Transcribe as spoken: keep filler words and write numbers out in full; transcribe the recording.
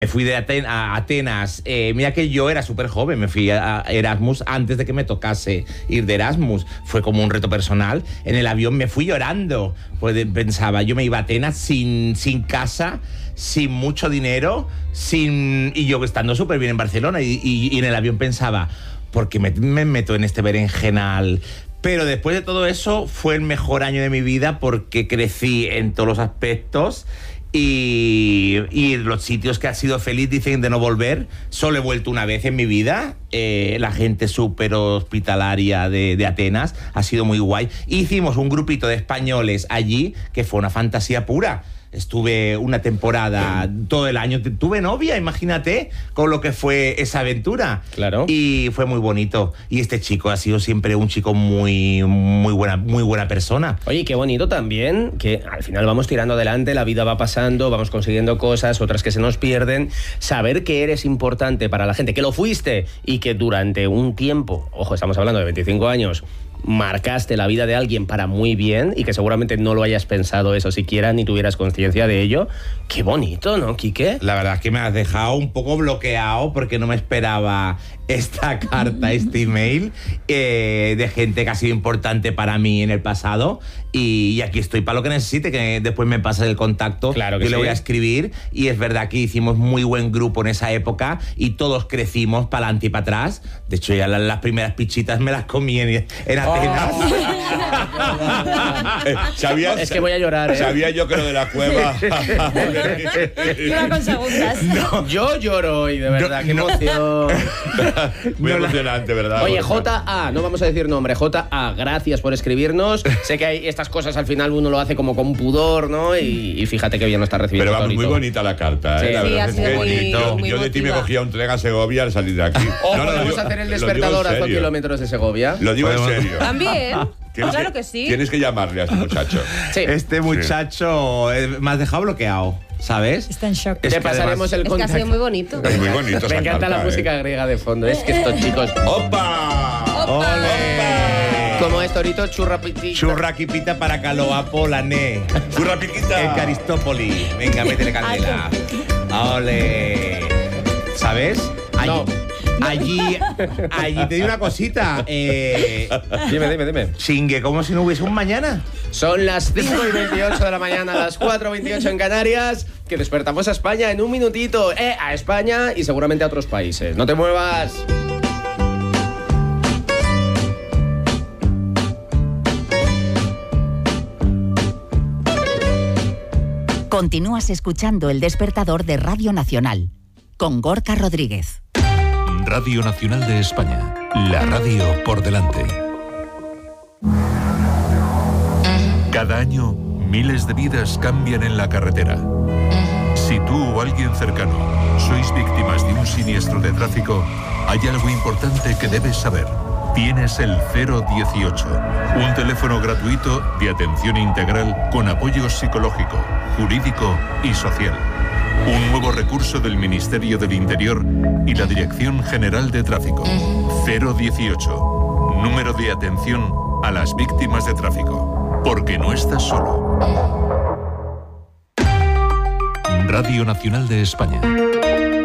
Me fui de Aten- a Atenas, eh, mira que yo era súper joven, me fui a Erasmus antes de que me tocase ir de Erasmus, fue como un reto personal. En el avión me fui llorando, pues pensaba, yo me iba a Atenas sin, sin casa, sin mucho dinero, sin y yo estando súper bien en Barcelona, y, y, y en el avión pensaba, ¿por qué me, me meto en este berenjenal? Pero después de todo eso fue el mejor año de mi vida porque crecí en todos los aspectos. Y, y los sitios que ha sido feliz dicen de no volver. Solo he vuelto una vez en mi vida. Eh, la gente súper hospitalaria de, de Atenas ha sido muy guay. Hicimos un grupito de españoles allí que fue una fantasía pura. Estuve una temporada, todo el año. Tuve novia, imagínate, con lo que fue esa aventura. Claro. Y fue muy bonito. Y este chico ha sido siempre un chico muy, muy buena, muy buena persona. Oye, qué bonito también, que al final vamos tirando adelante, la vida va pasando, vamos consiguiendo cosas, otras que se nos pierden. Saber que eres importante para la gente, que lo fuiste y que durante un tiempo, ojo, estamos hablando de veinticinco años, marcaste la vida de alguien para muy bien y que seguramente no lo hayas pensado eso siquiera ni tuvieras conciencia de ello. Qué bonito, ¿no, Quique? La verdad es que me has dejado un poco bloqueado porque no me esperaba esta carta, este email eh, de gente que ha sido importante para mí en el pasado, y, y aquí estoy para lo que necesite, que después me pases el contacto, claro que yo sí. le voy a escribir. Y es verdad que hicimos muy buen grupo en esa época y todos crecimos para adelante y para atrás. De hecho, ya las, las primeras pichitas me las comí en, en Atenas. Oh. eh, ¿Sabías? Es que voy a llorar, ¿eh? Sabía yo que lo de la cueva. Iba con segundas. No. Yo lloro hoy, de verdad, qué emoción. Muy No la- emocionante, ¿verdad? Oye, J A, no vamos a decir nombre, J A, gracias por escribirnos. Sé que hay estas cosas al final uno lo hace como con pudor, ¿no? Y, y fíjate que bien lo está recibiendo. Pero vamos, Torito. muy bonita la carta, ¿eh? Sí. La Sí, verdad ha es sido que muy- yo, muy yo de ti me emotiva. cogía un tren a Segovia al salir de aquí. O No, no, lo podemos digo- hacer el lo digo en despertador a cien serio. kilómetros de Segovia. Lo digo en Podemos- serio. También. Tienes Claro que sí. Tienes que llamarle a este muchacho. Sí. Este muchacho eh, me has dejado bloqueado, ¿sabes? Está en shock. Es Te que pasaremos además- el Es que ha contacto. sido muy bonito. Es muy bonito esa Me encanta carta, la ¿eh? música griega de fondo. Es que estos chicos... ¡Opa! ¡Ole! Como es, Torito, churrapitita. Churraquipita para Caloapo, la ne. ¡Churrapiquita! El Caristópoli. Venga, métele candela. ¡Ole! ¿Sabes? Allí, No. allí, allí te digo una cosita. Eh, Dime, dime, dime. Chingue, como si no hubiese un mañana. Son las cinco y veintiocho de la mañana, las cuatro y veintiocho en Canarias, que despertamos a España en un minutito. Eh, a España y seguramente a otros países. No te muevas. Continúas escuchando El Despertador de Radio Nacional, con Gorka Rodríguez. Radio Nacional de España, la radio por delante. Cada año, miles de vidas cambian en la carretera. Si tú o alguien cercano sois víctimas de un siniestro de tráfico, hay algo importante que debes saber. Tienes el cero dieciocho, un teléfono gratuito de atención integral con apoyo psicológico, jurídico y social. Un nuevo recurso del Ministerio del Interior y la Dirección General de Tráfico. cero dieciocho, número de atención a las víctimas de tráfico. Porque no estás solo. Radio Nacional de España.